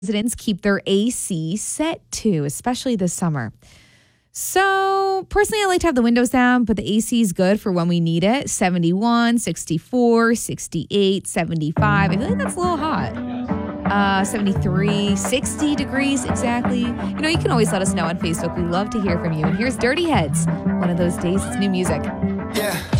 residents keep their AC set to, especially this summer. So personally, I like to have the windows down, but the AC is good for when we need it. 71, 64, 68, 75. I feel like that's a little hot. 73, 60 degrees exactly. You can always let us know on Facebook. We love to hear from you. And here's Dirty Heads. One of those days, it's new music. Yeah.